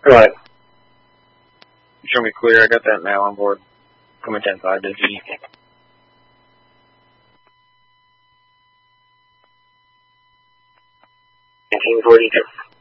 Go ahead. Show me clear. I got that now on board. Coming 10-5 to Z. 1942.